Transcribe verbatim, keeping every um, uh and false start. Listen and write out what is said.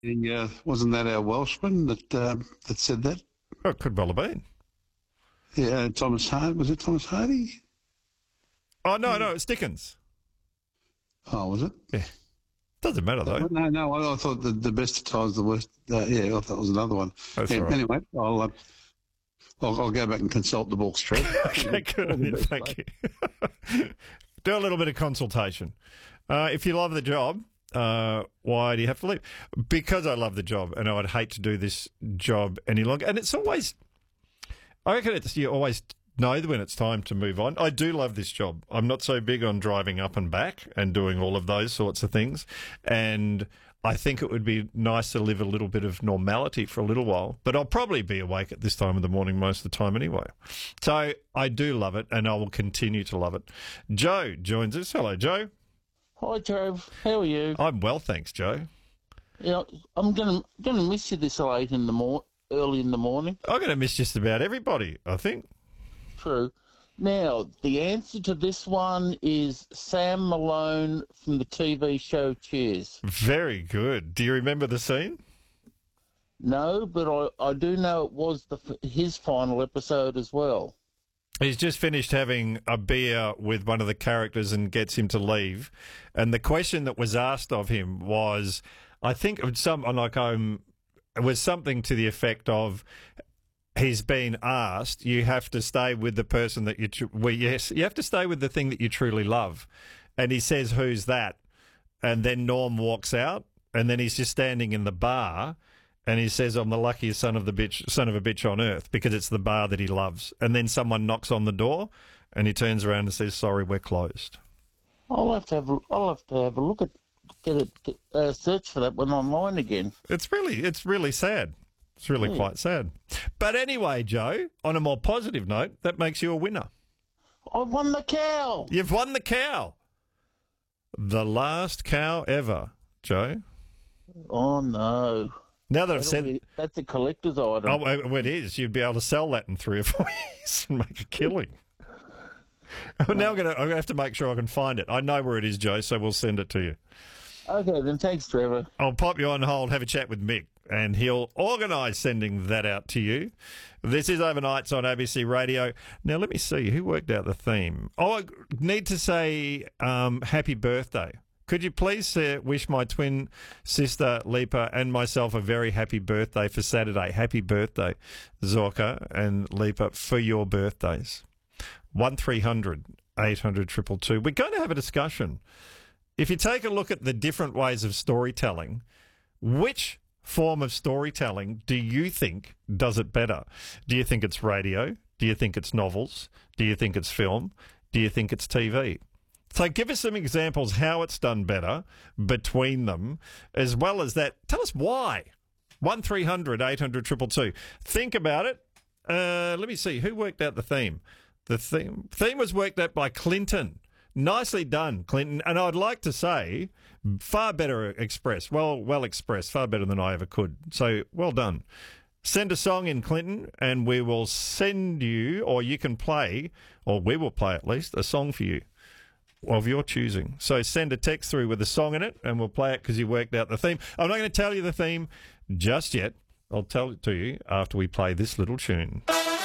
He, uh, wasn't that our Welshman that um, that said that? Oh, it could well have been. Yeah, Thomas Hardy. Was it Thomas Hardy? Oh, no, no, it's Dickens. Oh, was it? Yeah. Doesn't matter, though. No, no, I, I thought the, the best of times, the worst. Uh, yeah, I thought it was another one. That's yeah, all right. Anyway, I'll, uh, I'll I'll go back and consult the books, Trev. Okay, good on you. Thank you. Do a little bit of consultation. Uh, if you love the job, uh, why do you have to leave? Because I love the job, and I'd hate to do this job any longer. And it's always, I reckon it's, you always know when it's time to move on. I do love this job. I'm not so big on driving up and back and doing all of those sorts of things. And I think it would be nice to live a little bit of normality for a little while, but I'll probably be awake at this time of the morning most of the time anyway. So I do love it, and I will continue to love it. Joe joins us. Hello, Joe. Hi, Trev. How are you? I'm well, thanks, Joe. Yeah, I'm gonna gonna miss you this late in the mor- early in the morning. I'm going to miss just about everybody, I think. True. Now, the answer to this one is Sam Malone from the T V show Cheers. Very good. Do you remember the scene? No, but I, I do know it was the his final episode as well. He's just finished having a beer with one of the characters and gets him to leave. And the question that was asked of him was, I think it was some like um, it was something to the effect of, he's been asked, you have to stay with the person that you, tr- well, yes, you have to stay with the thing that you truly love. And he says, who's that? And then Norm walks out, and then he's just standing in the bar, and he says, I'm the luckiest son of the bitch, son of a bitch on earth, because it's the bar that he loves. And then someone knocks on the door, and he turns around and says, sorry, we're closed. I'll have to have a, I'll have to have a look at get it get, uh, search for that one online again. It's really it's really sad. It's really Yeah. quite sad. But anyway, Joe, on a more positive note, that makes you a winner. I won the cow. You've won the cow. The last cow ever, Joe. Oh no. Now that I've That'll said, be- that's a collector's item. oh, well, it is. You'd be able to sell that in three or four years and make a killing. Now I'm gonna, I'm gonna have to make sure I can find it. I know where it is, Joe, so we'll send it to you. Okay, then thanks, Trevor. I'll pop you on hold, have a chat with Mick, and he'll organise sending that out to you. This is Overnights on A B C Radio. Now, let me see. Who worked out the theme? Oh, I need to say um, happy birthday. Could you please uh, wish my twin sister, Lipa, and myself a very happy birthday for Saturday. Happy birthday, Zorka and Lipa, for your birthdays. one three hundred eight hundred two two two. We're going to have a discussion. If you take a look at the different ways of storytelling, which form of storytelling do you think does it better? Do you think it's radio? Do you think it's novels? Do you think it's film? Do you think it's T V? So give us some examples how it's done better between them, as well as that. Tell us why. one three hundred eight hundred two two two. Think about it. Uh, let me see. Who worked out the theme? The theme, theme was worked out by Clinton. Nicely done, Clinton. And I'd like to say, far better expressed. Well, well expressed. Far better than I ever could. So, well done. Send a song in, Clinton, and we will send you, or you can play, or we will play at least, a song for you of your choosing. So send a text through with a song in it, and we'll play it because you worked out the theme. I'm not going to tell you the theme just yet. I'll tell it to you after we play this little tune.